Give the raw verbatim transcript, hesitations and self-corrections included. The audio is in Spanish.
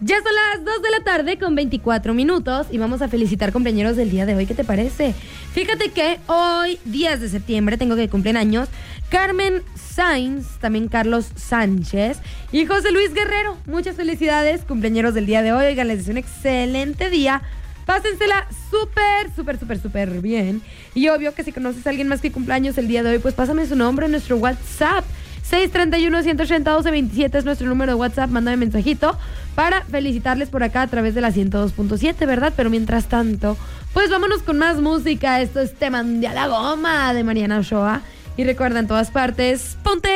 Ya son las dos de la tarde con veinticuatro minutos y vamos a felicitar cumpleaños del día de hoy. ¿Qué te parece? Fíjate que hoy, diez de septiembre, tengo que cumplir años Carmen Sainz, también Carlos Sánchez y José Luis Guerrero. Muchas felicidades, cumpleaños del día de hoy. Oigan, les deseo un excelente día. Pásensela súper, súper, súper, súper bien. Y obvio que si conoces a alguien más que cumpleaños el día de hoy, pues pásame su nombre en nuestro WhatsApp. seis tres uno, uno ocho cero, uno dos dos siete es nuestro número de WhatsApp. Mándame mensajito para felicitarles por acá a través de la ciento dos punto siete, ¿verdad? Pero mientras tanto, pues vámonos con más música. Esto es Te Mandé a la Goma de Mariana Ochoa. Y recuerda, en todas partes, ponte